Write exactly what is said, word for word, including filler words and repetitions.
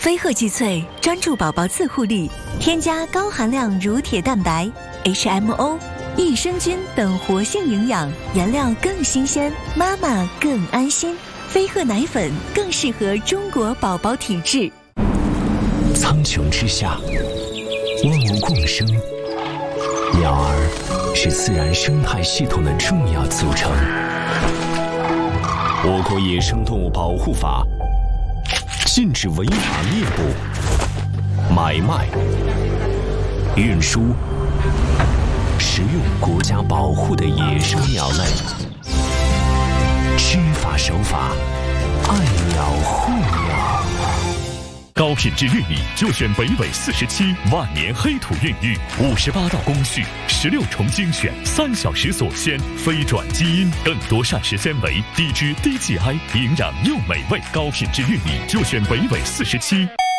飞鹤济萃专注宝宝自护力，添加高含量乳铁蛋白、H M O、益生菌等活性营养，原料更新鲜，妈妈更安心。飞鹤奶粉更适合中国宝宝体质。 苍穹之下，万物共生，鸟儿是自然生态系统的重要组成。我国野生动物保护法禁止违法猎捕、买卖、运输、食用国家保护的野生鸟类。知法守法，爱鸟护鸟。 高品质玉米就选北纬四十七万年黑土孕育，五十八道工序，十六重精选，三小时锁鲜，非转基因，更多膳食纤维，低脂低 G I， 营养又美味。高品质玉米就选北纬四十七。